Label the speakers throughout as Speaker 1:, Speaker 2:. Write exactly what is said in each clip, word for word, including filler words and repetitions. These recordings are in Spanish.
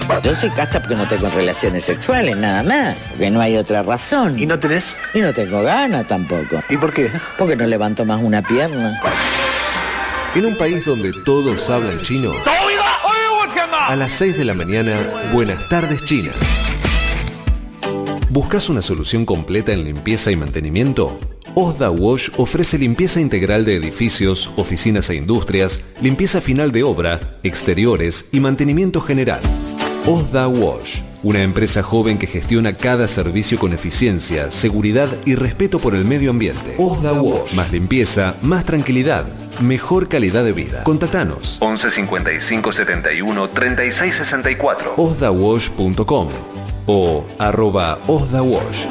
Speaker 1: Yo soy casta porque no tengo relaciones sexuales, nada más. Porque no hay otra razón.
Speaker 2: ¿Y no tenés?
Speaker 1: Y no tengo ganas tampoco.
Speaker 2: ¿Y por qué?
Speaker 1: Porque no levanto más una pierna.
Speaker 3: En un país donde todos hablan chino, a las seis de la mañana, Buenas tardes China. ¿Buscas una solución completa en limpieza y mantenimiento? Osda Wash ofrece limpieza integral de edificios, oficinas e industrias, limpieza final de obra, exteriores y mantenimiento general. Osda Wash, una empresa joven que gestiona cada servicio con eficiencia, seguridad y respeto por el medio ambiente. Osda Wash, más limpieza, más tranquilidad, mejor calidad de vida. Contactanos once cincuenta y cinco setenta y uno treinta y seis sesenta y cuatro osda wash punto com o arroba osdawash.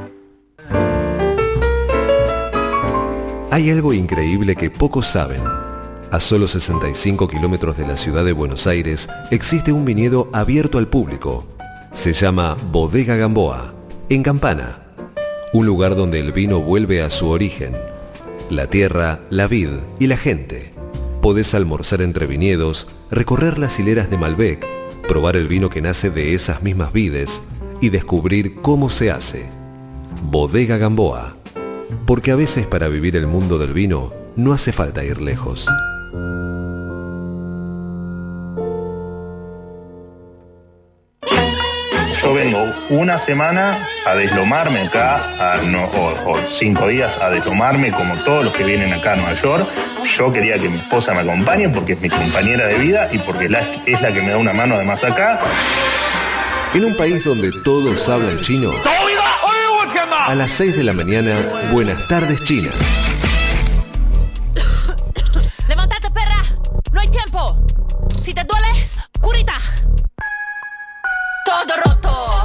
Speaker 3: Hay algo increíble que pocos saben. A solo sesenta y cinco kilómetros de la ciudad de Buenos Aires existe un viñedo abierto al público. Se llama Bodega Gamboa, en Campana. Un lugar donde el vino vuelve a su origen. La tierra, la vid y la gente. Podés almorzar entre viñedos, recorrer las hileras de Malbec, probar el vino que nace de esas mismas vides y descubrir cómo se hace. Bodega Gamboa. Porque a veces para vivir el mundo del vino no hace falta ir lejos.
Speaker 4: Yo vengo una semana a deslomarme acá, a no, o, o cinco días a deslomarme como todos los que vienen acá a Nueva York. Yo quería que mi esposa me acompañe porque es mi compañera de vida y porque la, es la que me da una mano además acá.
Speaker 3: En un país donde todos hablan chino, a las seis de la mañana, Buenas tardes China.
Speaker 5: ¡Levántate, perra! ¡No hay tiempo! Si te duele, curita. Todo roto.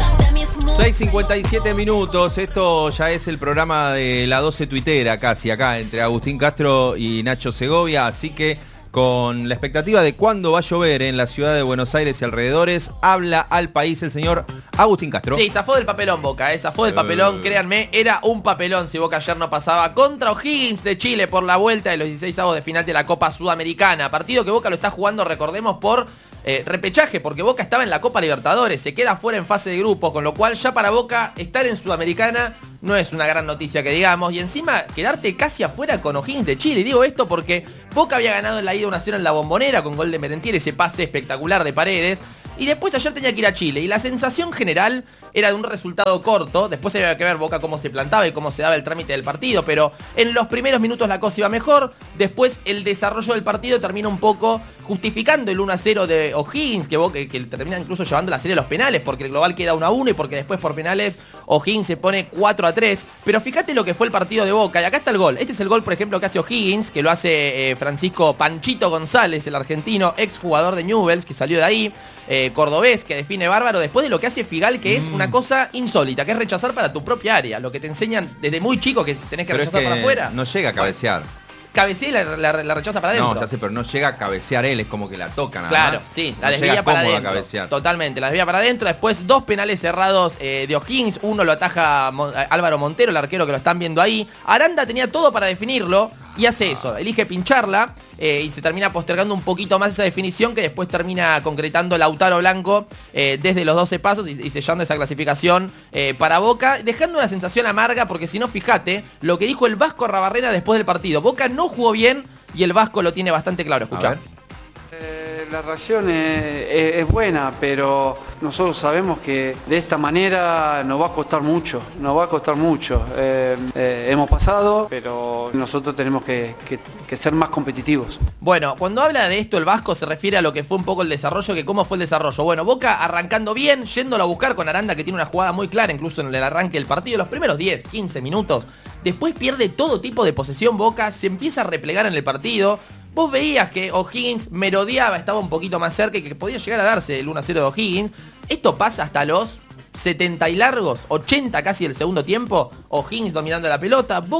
Speaker 6: seis cincuenta y siete minutos, esto ya es el programa de la doce tuitera casi acá entre Agustín Castro y Nacho Segovia, así que con la expectativa de cuándo va a llover en la ciudad de Buenos Aires y alrededores, habla al país el señor Agustín Castro.
Speaker 7: Sí, zafó del papelón Boca, eh, zafó del papelón, uh. créanme, era un papelón si Boca ayer no pasaba contra O'Higgins de Chile por la vuelta de los dieciseisavos de final de la Copa Sudamericana, partido que Boca lo está jugando, recordemos, por eh, repechaje, porque Boca estaba en la Copa Libertadores, se queda fuera en fase de grupo, con lo cual ya para Boca estar en Sudamericana no es una gran noticia que digamos, y encima quedarte casi afuera con O'Higgins de Chile. Digo esto porque Boca había ganado en la ida uno a cero en la Bombonera con gol de Merentiel, ese pase espectacular de Paredes, y después ayer tenía que ir a Chile, y la sensación general era de un resultado corto. Después había que ver Boca cómo se plantaba y cómo se daba el trámite del partido, pero en los primeros minutos la cosa iba mejor. Después el desarrollo del partido termina un poco justificando el uno a cero de O'Higgins, que, Boca, que termina incluso llevando la serie a los penales, porque el global queda uno a uno y porque después por penales O'Higgins se pone cuatro a tres. Pero fíjate lo que fue el partido de Boca, y acá está el gol. Este es el gol, por ejemplo, que hace O'Higgins, que lo hace eh, Francisco Panchito González, el argentino, ex jugador de Newell's, que salió de ahí, eh, cordobés, que define bárbaro, después de lo que hace Figal, que es mm. una cosa insólita, que es rechazar para tu propia área, lo que te enseñan desde muy chico, que tenés que
Speaker 6: pero
Speaker 7: rechazar
Speaker 6: es que
Speaker 7: para afuera.
Speaker 6: No llega a cabecear.
Speaker 7: Cabecea y la, la, la rechaza para adentro.
Speaker 6: No, ya sé, pero no llega a cabecear él, es como que la tocan.
Speaker 7: Claro,
Speaker 6: más.
Speaker 7: sí, la
Speaker 6: no
Speaker 7: desvía para adentro.
Speaker 6: Cabecear.
Speaker 7: Totalmente, la desvía para adentro. Después dos penales cerrados eh, de O'Higgins. Uno lo ataja Mon- Álvaro Montero, el arquero que lo están viendo ahí. Aranda tenía todo para definirlo y hace eso, elige pincharla eh, y se termina postergando un poquito más esa definición, que después termina concretando Lautaro Blanco eh, desde los doce pasos y, y sellando esa clasificación eh, para Boca, dejando una sensación amarga, porque si no, fíjate lo que dijo el Vasco Rabarrena después del partido. Boca no jugó bien y el Vasco lo tiene bastante claro. Escuchá.
Speaker 8: Eh, la reacción es, es, es buena, pero nosotros sabemos que de esta manera nos va a costar mucho, nos va a costar mucho. Eh, eh, hemos pasado, pero nosotros tenemos que, que, que ser más competitivos.
Speaker 7: Bueno, cuando habla de esto el Vasco se refiere a lo que fue un poco el desarrollo, que cómo fue el desarrollo. Bueno, Boca arrancando bien, yéndolo a buscar con Aranda, que tiene una jugada muy clara, incluso en el arranque del partido, los primeros diez, quince minutos. Después pierde todo tipo de posesión Boca, se empieza a replegar en el partido. Vos veías que O'Higgins merodeaba, estaba un poquito más cerca y que podía llegar a darse el uno a cero de O'Higgins. Esto pasa hasta los setenta y largos, ochenta casi del segundo tiempo. O'Higgins dominando la pelota. Boca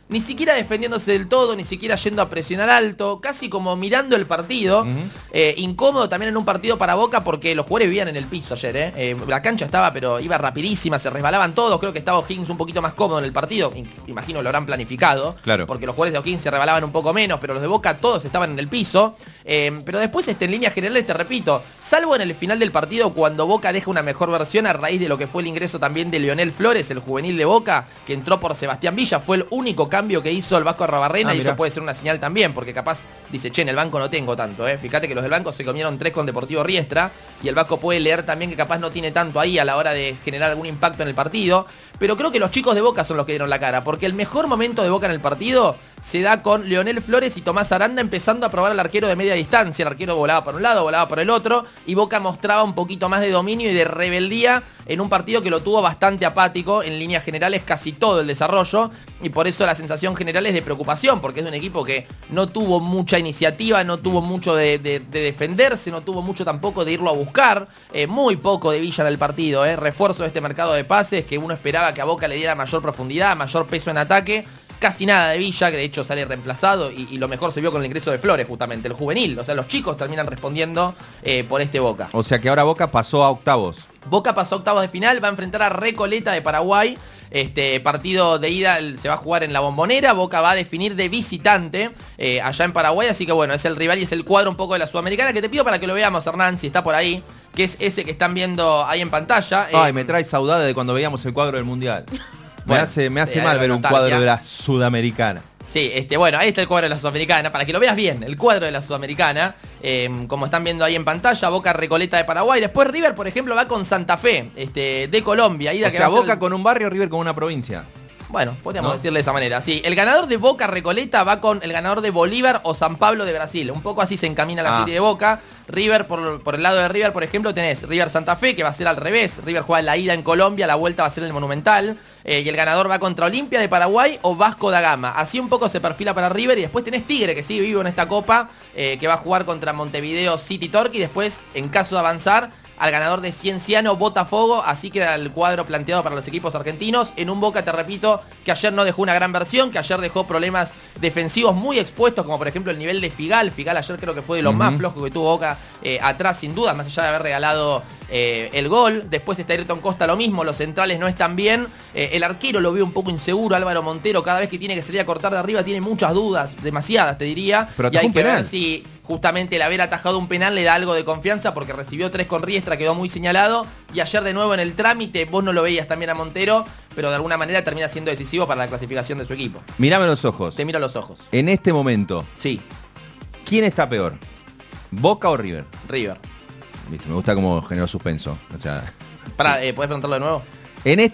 Speaker 7: ni siquiera defendiéndose del todo, ni siquiera yendo a presionar alto, casi como mirando el partido, uh-huh. eh, incómodo también en un partido para Boca porque los jugadores vivían en el piso ayer, ¿eh? Eh, la cancha estaba, pero iba rapidísima, se resbalaban todos, creo que estaba O'Higgins un poquito más cómodo en el partido, imagino lo habrán planificado,
Speaker 6: claro.
Speaker 7: porque los jugadores de O'Higgins se resbalaban un poco menos, pero los de Boca todos estaban en el piso, eh, pero después este, en líneas generales te repito, salvo en el final del partido cuando Boca deja una mejor versión a raíz de lo que fue el ingreso también de Lionel Flores, el juvenil de Boca, que entró por Sebastián Villa, fue el único cambio que hizo el Vasco Arrobarrena ah, y mirá. Eso puede ser una señal también, porque capaz dice, che, en el banco no tengo tanto, eh. Fíjate que los del banco se comieron tres con Deportivo Riestra y el Vasco puede leer también que capaz no tiene tanto ahí a la hora de generar algún impacto en el partido, pero creo que los chicos de Boca son los que dieron la cara, porque el mejor momento de Boca en el partido se da con Lionel Flores y Tomás Aranda empezando a probar al arquero de media distancia. El arquero volaba por un lado, volaba por el otro y Boca mostraba un poquito más de dominio y de rebeldía en un partido que lo tuvo bastante apático, en líneas generales casi todo el desarrollo, y por eso la sensación general es de preocupación, porque es de un equipo que no tuvo mucha iniciativa, no tuvo mucho de, de, de defenderse, no tuvo mucho tampoco de irlo a buscar, eh, muy poco de Villa en el partido, eh, refuerzo de este mercado de pases, que uno esperaba que a Boca le diera mayor profundidad, mayor peso en ataque, casi nada de Villa, que de hecho sale reemplazado, y, y lo mejor se vio con el ingreso de Flores, justamente, el juvenil, o sea, los chicos terminan respondiendo eh, por este Boca.
Speaker 6: O sea que ahora Boca pasó a octavos.
Speaker 7: Boca pasó a octavos de final, va a enfrentar a Recoleta de Paraguay. Este partido de ida se va a jugar en la Bombonera. Boca va a definir de visitante eh, allá en Paraguay. Así que bueno, es el rival y es el cuadro un poco de la Sudamericana, que te pido para que lo veamos, Hernán, si está por ahí, que es ese que están viendo ahí en pantalla.
Speaker 6: Ay,
Speaker 7: eh,
Speaker 6: me trae saudade de cuando veíamos el cuadro del Mundial.
Speaker 7: Bueno,
Speaker 6: me hace, me hace
Speaker 7: eh,
Speaker 6: mal ver un
Speaker 7: nostalgia.
Speaker 6: cuadro de la Sudamericana.
Speaker 7: Sí, este, bueno, ahí está el cuadro de la Sudamericana, para que lo veas bien, el cuadro de la Sudamericana, eh, como están viendo ahí en pantalla, Boca Recoleta de Paraguay, después River, por ejemplo, va con Santa Fe, este, de Colombia. Ida
Speaker 6: O
Speaker 7: que
Speaker 6: sea,
Speaker 7: va a
Speaker 6: Boca
Speaker 7: ser...
Speaker 6: con un barrio, River con una provincia.
Speaker 7: Bueno, podríamos
Speaker 6: ¿no?
Speaker 7: decirle de esa manera, sí. El ganador de Boca Recoleta va con el ganador de Bolívar o San Pablo de Brasil. Un poco así se encamina la
Speaker 6: ah.
Speaker 7: serie de Boca. River, por, por el lado de River, por ejemplo, tenés River Santa Fe, que va a ser al revés. River juega la ida en Colombia, la vuelta va a ser en el Monumental. Eh, y el ganador va contra Olimpia de Paraguay o Vasco da Gama. Así un poco se perfila para River. Y después tenés Tigre, que sigue vivo en esta copa, eh, que va a jugar contra Montevideo City Torque. Y después, en caso de avanzar, al ganador de Cienciano Botafogo. Así queda el cuadro planteado para los equipos argentinos. En un Boca, te repito, que ayer no dejó una gran versión, que ayer dejó problemas defensivos muy expuestos, como por ejemplo el nivel de Figal. Figal ayer creo que fue de los uh-huh. más flojos que tuvo Boca eh, atrás, sin duda, más allá de haber regalado eh, el gol. Después está Ayrton Costa, lo mismo, los centrales no están bien. Eh, el arquero lo veo un poco inseguro, Álvaro Montero, cada vez que tiene que salir a cortar de arriba tiene muchas dudas, demasiadas te diría.
Speaker 6: Pero
Speaker 7: y hay
Speaker 6: un
Speaker 7: que
Speaker 6: penal.
Speaker 7: ver si justamente el haber atajado un penal le da algo de confianza, porque recibió tres con Riestra, quedó muy señalado, y ayer de nuevo en el trámite, vos no lo veías también a Montero, pero de alguna manera termina siendo decisivo para la clasificación de su equipo.
Speaker 6: Mírame los ojos.
Speaker 7: Te miro a los ojos.
Speaker 6: En este momento,
Speaker 7: Sí,
Speaker 6: ¿quién está peor? ¿Boca o River?
Speaker 7: River.
Speaker 6: Viste, me gusta cómo generó suspenso. O sea,
Speaker 7: Pará, eh, ¿podés preguntarlo de nuevo?
Speaker 6: en este